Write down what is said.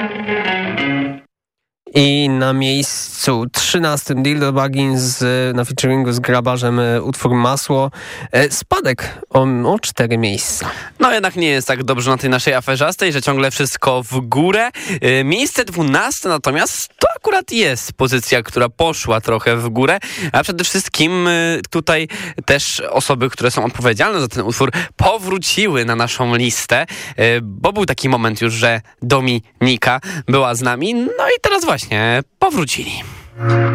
I na miejscu 13 Dildo Baggins na featuringu z Grabarzem utwór Masło. Spadek o 4 miejsca. No jednak nie jest tak dobrze na tej naszej aferzastej, że ciągle wszystko w górę. Miejsce 12 natomiast to akurat jest pozycja, która poszła trochę w górę, a przede wszystkim tutaj też osoby, które są odpowiedzialne za ten utwór, powróciły na naszą listę, bo był taki moment już, że Dominika była z nami, no i teraz właśnie powrócili.